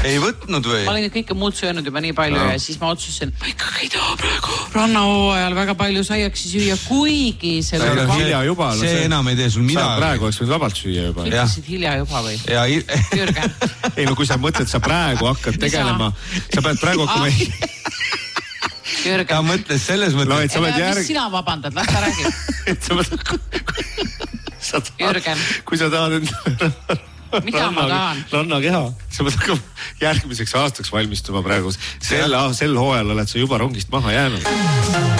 Ei võtnud või? Ma olin kõike muud söönud juba nii palju ja siis ma otsustasin, ma ikkagi ei taha praegu rannahooajal väga palju saiaksi süüa, kuigi see on hilja juba. See enam ei tee sul midagi. Praegu oleks võinud vabalt süüa juba. Ütlesid hilja juba või? Jürgen. Ei no kui sa mõtled, sa praegu hakkad tegelema. Sa pead praegu hakkama... Jürgen. Ta mõtles selles mõttes. Mis sina vabandad? Las ta räägib. Jürgen. Kui sa tahad mida ma tahan? Rannakeha. Sa pead hakkama järgmiseks aastaks valmistuma praegu. Sel hooajal oled sa juba rongist maha jäänud.